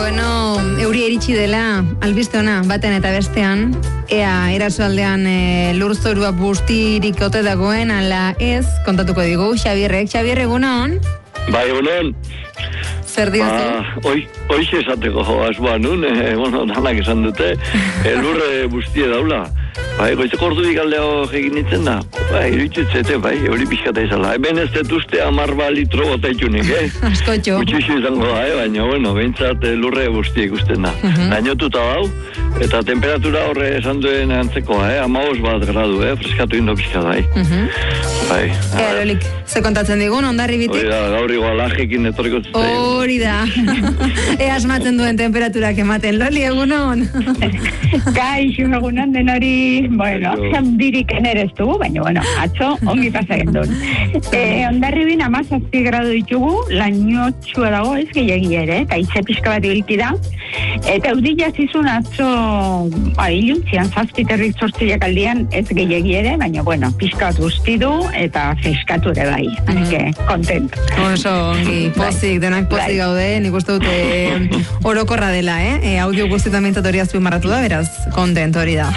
Bueno, euri iritsi dela, albiste ona, baten eta bestean, ea erasoaldean lurzorua bustirik ote dagoen, ala ez, kontatuko digu, Xabierrek. Xabier, egunon? Bai, egunon. Zer diozu? Hoixe esateko asmoa nun, danak esan dute, lurre bustie daula. Bai, goizeko ordudik aldeo egin nintzen da. Bai, iruditzete, bai, hori pixkata izala. Hemen ez detuzte 10 litro bota itunik, Askotxo. Gutxixu izango da, baina, bueno, behintzat lurre bustie ikusten da. Dainotuta dau, eta temperatura horre esan duen antzekoa, 15 gradu, freskatu indo pixka da, Bai. Lolik, ze kontatzen digun, ondarri bitik? Hori da, gaur igual ajekin etorriko zuten. Hori da. Asmatzen duen temperaturak ematen. Loli, egunon? Kaixo, egunon denori. Bueno, dirik enerez dugu, baina, bueno, atzo, ongi pasagen duen. Ondarribin 17 gradu ditugu, lainotxua dago, ez gehiagi ere, eta itxe pixka bat ibilki da. Eta eudila zizun atzo, iluntzian, 7:08 aldian, ez gehiagi ere, baina, bueno, pixka bat guzti du, eta freskatu ere bai. Así kontent. Oso, ongi, pozik, denak pozik gaude, nik uste dute orokorra dela, audio guztietan bintzat hori azpimarratu da, beraz, kontent hori da.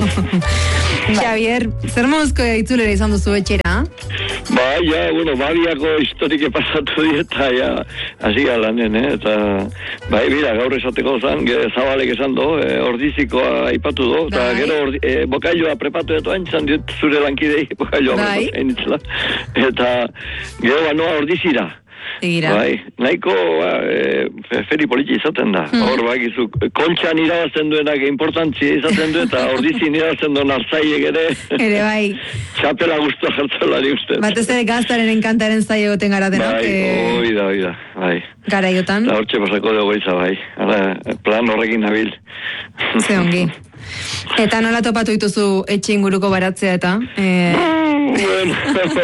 Xavier, zer mozko itzulera izan duzu etxera? Bai, bueno, babiako historike pasatu dieta, hasi galanen, eta, bai, bira, gaur esateko zan, Zabalek esan do, ordizikoa aipatu do, eta gero bokailoa prepatu eto hain diot zure lankidei, bokailoa prepatu eta gero banoa ordizira. Bai, nahiko feri politi izaten da. Hor, bakizu, kontxan irabazten duenak importantzia izaten du, eta ordizin irabazten duen arzaiek ere. Ere bai. Txapela guztua jartzelari uste. Batez ere gaztaren enkantaren zaio goten gara denok. Bai, oida, bai. Garaiotan. Eta hortxe pasako dugu iza, bai. Plan horrekin nabil. Ze ongi. Eta nola topatu dituzu etxe inguruko baratzea eta? Bueno,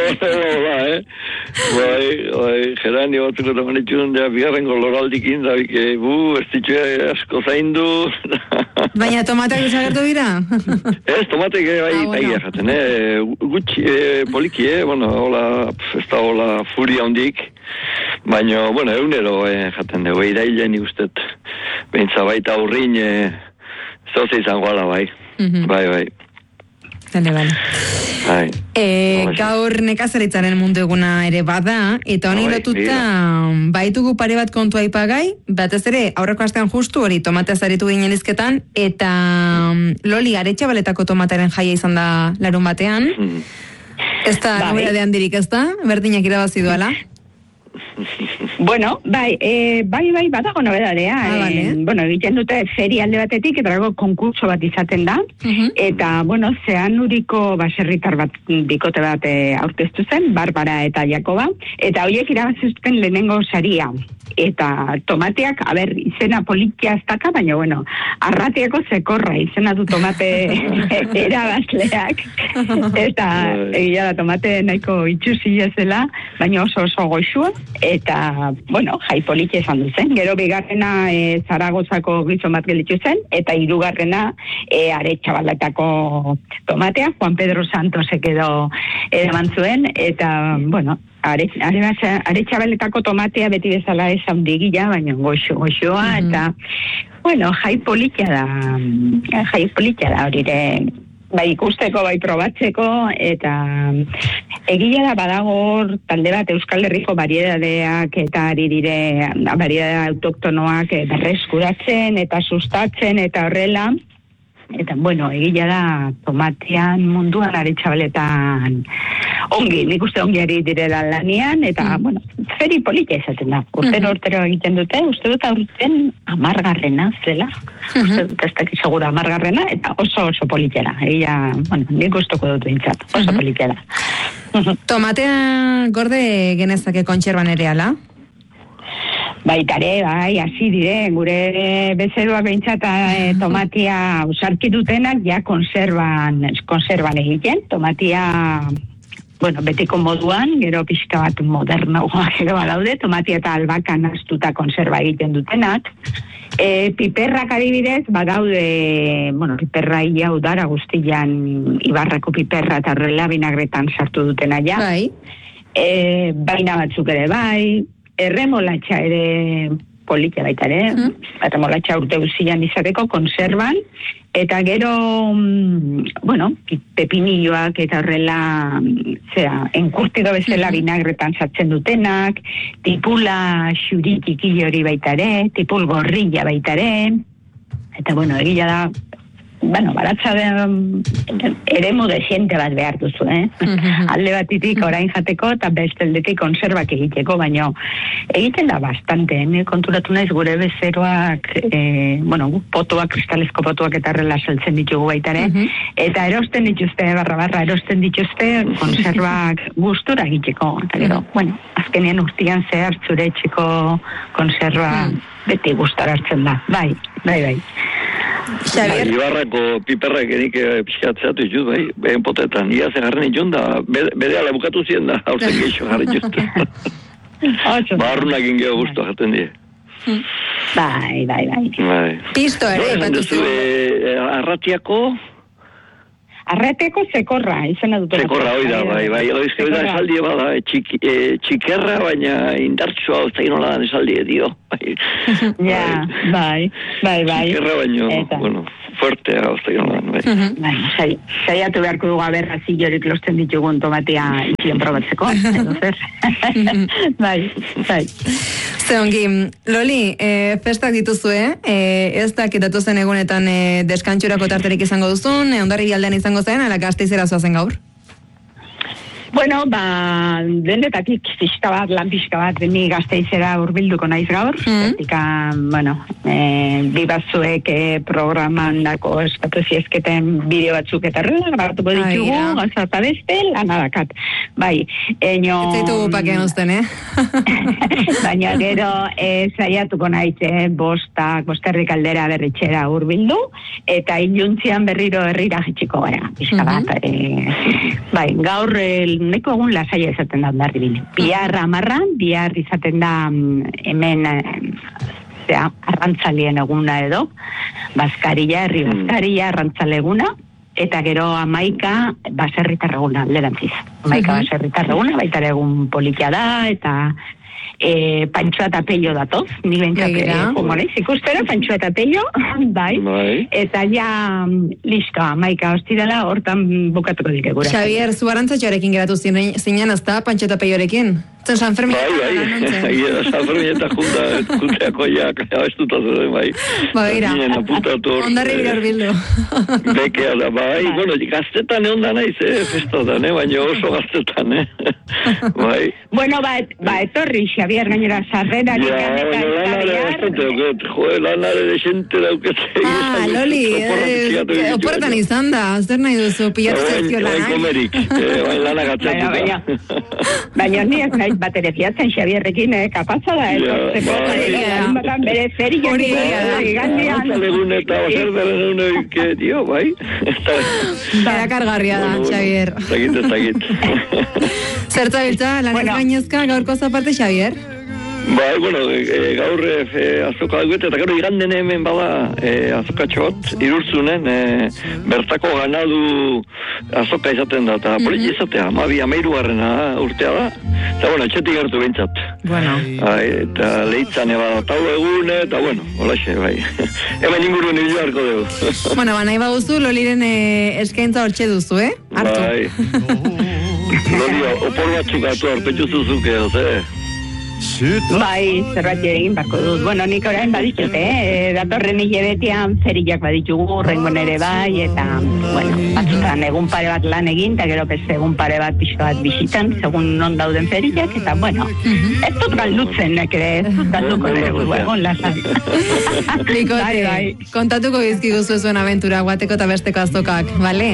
bai, geranio batzuk eta manitxun, bigarrengo loraldikin, da, ez ditxue asko zaindu. Baina tomateak desagertu dira? Ez, tomateak bai jaten, gutxi, poliki, bueno, ez da hola furia hondik, baina, bueno, egunero jaten dugu, irailen ikustet, behintza baita urrin, zoze izango ala, bai. Bai. Vale. Gaur nekazaritzaren mundu eguna ere bada, eta honi lotuta baitugu pare bat kontu aipagai, batez ere aurreko astean justu hori tomatea zaritu ginen izketan, eta Loli, Aretxabaletako tomataren jaia izan da larun batean. Ez da nobera de handirik, ez da? Berdinak irabazi duala. Bueno, bai, badago nobedarea. Bueno, egiten dute feria alde batetik, eta dago konkurso bat izaten da, eta, bueno, Zeanuriko baserritar bat, bikote bat aurkeztu zen, Barbara eta Jakoba, eta horiek irabazizten lehenengo saria. Eta tomateak, izena politia ez daka, baina, bueno, arratiako zekorra izena du tomate erabazleak. Eta, egia da, tomate nahiko itxusi ezela, baina oso goxua. Eta, bueno, jai politia esan duzen. Gero bigarrena Zaragozako gizon bat gelitzu zen, eta hirugarrena Aretxabaletako tomatea, Juan Pedro Santosek edo eraman zuen, eta, bueno, Aretxabaletako tomatea beti bezala ez handigila, baina goxoa, eta, bueno, jai politia da horire, bai ikusteko, bai probatzeko, eta egia da badago hor talde bat Euskal Herriko bariedadeak eta ari dire bariedade autoktonoak berreskuratzen eta sustatzen eta horrela. Eta, bueno, egia da tomatean munduan Aretxabaletan ongi, nik uste ongi ari direla lanian, eta, bueno, feri politia izaten da. Urtero egiten dute, uste dut aurten 10. zela. Uste dut ez dakit segura 10. eta oso politiara. Egia, bueno, nik usteko dut bintzat, oso politiara. Tomatea gorde genezake kontxerban ere ala? Baitare, hasi dire, gure bezeroa behintzat tomatia usarki dutenak ja konserban egiten, tomatia, bueno, betiko moduan, gero pixka bat modernoak ere badaude, tomatia eta albakan astuta konserba egiten dutenak. Piperrak adibidez, badaude, bueno, piperra ia udara guztian, Ibarrako piperra eta horrela vinagretan sartu dutena ja. Baina batzuk ere bai, erremolatxa ere politia baita ere, erremolatxa urte uzian izateko konserban, eta gero, pepinilloak eta horrela, enkurtido bezala vinagretan sartzen dutenak, tipula xuritik hori baita ere, tipul gorrilla baita ere, eta egia da, baratza eremu desiente bat behar duzu, alde batitik orain jateko eta besteldetik konservak egiteko, baina egiten da bastante, konturatu naiz gure bezeroak, potoak, kristalezko potoak eta horrela saltzen ditugu baitare, eta erosten dituzte, barra erosten dituzte, konservak gustura egiteko, eta gero, azkenean urtean zehar zure etxeko konserva beti gustar hartzen da, bai. Xavier? Ibarrako piperrak enik pixkatzeatu ditut, bai, potetan. Ia ze jarren itxun da, bere ala bukatu ziren da, haurzen geixo jarren itxun. Barrunak ingeo guztu jaten die. Bai. Pisto ere, batu zu. Arratiako zekorra, izena dut. Zekorra, oida, bai. Egoizke beda esaldie bada, txikerra, baina indartsua oztain nola dan esaldie, dio. Ja, bai. Txikerra baino, fuertea oztain nola dan, bai. Saiatu beharko dugu aberra zillorik losten ditugun tomatea itxien probatzeko, edo zer. Bai. Zeongi, Loli, festak dituzue, ez dakitatu zen egunetan deskantxurako tarterik izango duzun, Hondarribia aldean izango zen, ala Gasteizera zoazen gaur? Bueno, denetatik lan pixka bat, ni Gasteizera hurbilduko naiz gaur. Bi batzuek programan dako eskatu ziezketen bideo batzuk eta horrela, grabatuko ditugu, gazarta beste, lanadakat. Bai, Ez zaitugu pakean uzten, Baina gero saiatuko naiz, Bosterrik aldera berritxera hurbildu, eta iluntzian berriro herrira jitxiko gara, pixka bat. Bai, gaur neko egun lasaia izaten da Hondarribian. Bihar amarran, bihar izaten da hemen arrantzalien eguna edo, herri Bazkaria arrantzaleguna, eta gero 11 baserritar eguna, lerantziz. 11 baserritar eguna, baita egun polikia da, eta Pantxoa eta Pello datoz, ni bentsat komoneiz, ikustera, Pantxoa eta Pello, bai, eta ja, listo, 11 hostirala, hortan bukatuko dike gura. Xavier, zu arantzatxoarekin geratu zinen, azta, Pantxoa eta Pellorekin? Zen San Ferminetan? Bai, San Ferminetan junteako ja, abestuta zuen, bai. Baira, Hondarribira hurbildu. Bekea da, bai, gaztetan egon da naiz, festotan, baina oso gaztetan, bai. Bueno, etorri, Xavier, gainera, sarrerarik lanare de xente daukete. Loli, oporretan izan da, zer nahi duzu, pilatu zezio lanak? Komerik, lanak atzatuta. Baina ni ez nahi bat ere fiatzen Xavierrekin, kapatza da, bere feriak gandian. Eta baserdaren uneik, dio, bai. Bera kargarria da, Xavier. Zagit. Zertzabiltza, lanek gainezka, gaurko zaparte, Xavier? Bai, gaur azoka duet, eta gero iganden hemen bada azokatxo bat, irurtzunen, bertako ganadu azoka izaten da, eta politi izatea, 12 urtea da, eta etxetik gertu behintzat. Eta lehitzan eba tau egun, eta holaxe, bai. Hemen inguruen hiluarko dugu. Nahi baduzu, Loliren eskaintza hortxe duzu, hartu. Bai. Loli, opor batzuk hartu zuzuke, Bai, zerbait egin bako dut. Nik orain baditut, datorren hilabetian feriak baditugu, rengon ere bai, eta, batzutan egun pare bat lan egin, eta gero beste egun pare bat pixka bat bisitan, segun non dauden feriak, eta, ez dut galdutzen, galduko nire burua, egon lasan. Bai. Kontatuko bizkiguzu zuen aventura, guateko eta besteko azokak, bale?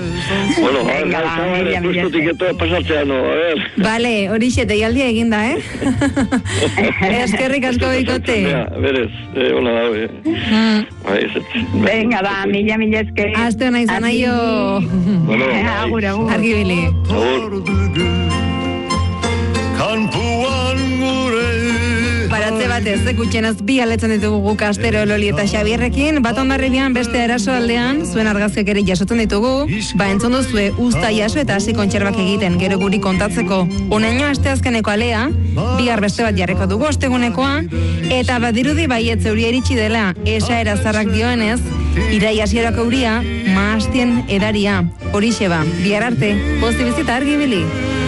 Bale, hori deialdia eginda, eskerrik asko bikote. Berez, hola da, venga, mila esker. Aste hona izan aio. Agur. Argibili. Baratze bat batez, gutxenez bi aletzen ditugu guk astero Loli eta Xabierrekin, bat ondarribian beste eraso aldean, zuen argazkiak ere jasotzen ditugu, entzun duzue usta jaso eta hasi kontserbak egiten, gero guri kontatzeko. Honaino asteazkeneko alea, bihar beste bat jarriko dugu ostegunekoa, eta badirudi baietz euria iritsi dela, esaera zarrak dioenez, irai hasierako euria, mahastien edaria. Horixe ba, bihar arte, posti bizita argi bili.